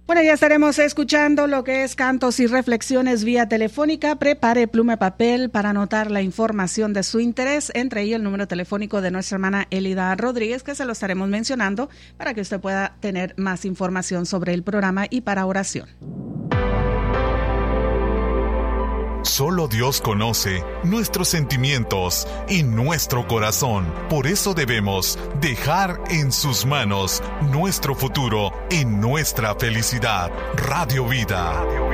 Bueno, ya estaremos escuchando lo que es cantos y reflexiones vía telefónica. Prepare pluma y papel para anotar la información de su interés, entre ellos el número telefónico de nuestra hermana Elida Rodríguez, que se lo estaremos mencionando para que usted pueda tener más información sobre el programa y para oración. Solo Dios conoce nuestros sentimientos y nuestro corazón. Por eso debemos dejar en sus manos nuestro futuro y nuestra felicidad. Radio Vida.